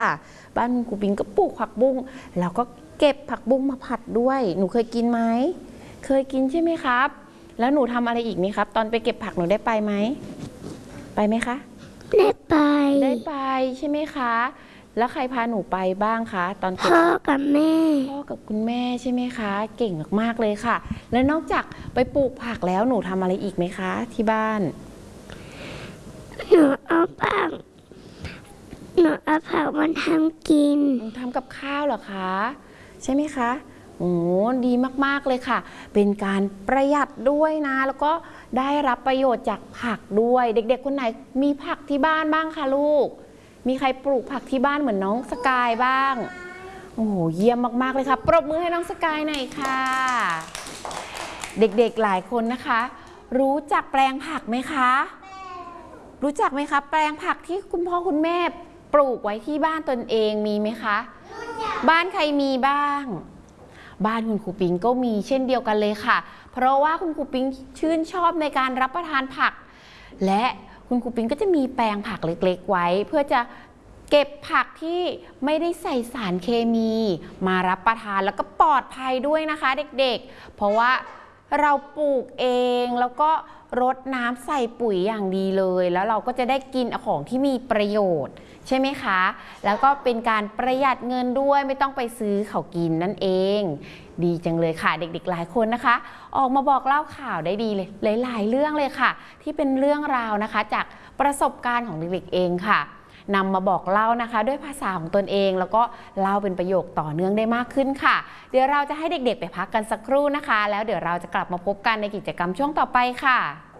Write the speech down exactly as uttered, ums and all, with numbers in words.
ค่ะบ้านคุณครูปิงก็ปลูกผักบุ้งแล้วก็เก็บผักบุ้งมาผัดด้วยหนูเคยกินไหมเคยกินใช่ไหมครับแล้วหนูทำอะไรอีกไหมครับตอนไปเก็บผักหนูได้ไปไหมไปไหมคะได้ไปได้ไปใช่ไหมคะแล้วใครพาหนูไปบ้างคะตอนเก็บพ่อกับแม่พ่อกับคุณแม่ใช่ไหมคะเก่งมากๆเลยค่ะแล้วนอกจากไปปลูกผักแล้วหนูทำอะไรอีกไหมคะที่บ้านหนูเอาผักหนูเอาผักมาทำกินทำกับข้าวเหรอคะใช่ไหมคะโอ้ดีมากๆเลยค่ะเป็นการประหยัดด้วยนะแล้วก็ได้รับประโยชน์จากผักด้วยเด็กๆคนไหนมีผักที่บ้านบ้างคะลูกมีใครปลูกผักที่บ้านเหมือนน้องสกายบ้างโอ้โหเยี่ยมมากๆเลยค่ะปรบมือให้น้องสกายหน่อยค่ะเด็กๆหลายคนนะคะรู้จักแปลงผักไหมคะรู้จักไหมคะแปลงผักที่คุณพ่อคุณแม่ปลูกไว้ที่บ้านตนเองมีไหมคะบ้านใครมีบ้างบ้านคุณครูปิงก็มีเช่นเดียวกันเลยค่ะเพราะว่าคุณครูปิงชื่นชอบในการรับประทานผักและคุณครูปิงก็จะมีแปลงผักเล็กๆไว้เพื่อจะเก็บผักที่ไม่ได้ใส่สารเคมีมารับประทานแล้วก็ปลอดภัยด้วยนะคะเด็กๆเพราะว่าเราปลูกเองแล้วก็รดน้ำใส่ปุ๋ยอย่างดีเลยแล้วเราก็จะได้กินของที่มีประโยชน์ใช่ไหมคะแล้วก็เป็นการประหยัดเงินด้วยไม่ต้องไปซื้อเขากินนั่นเองดีจังเลยค่ะเด็กๆหลายคนนะคะออกมาบอกเล่าข่าวได้ดีเลยหลายๆเรื่องเลยค่ะที่เป็นเรื่องราวนะคะจากประสบการณ์ของเด็กๆเองค่ะนำมาบอกเล่านะคะด้วยภาษาของตนเองแล้วก็เล่าเป็นประโยคต่อเนื่องได้มากขึ้นค่ะเดี๋ยวเราจะให้เด็กๆไปพักกันสักครู่นะคะแล้วเดี๋ยวเราจะกลับมาพบกันในกิจกรรมช่วงต่อไปค่ะ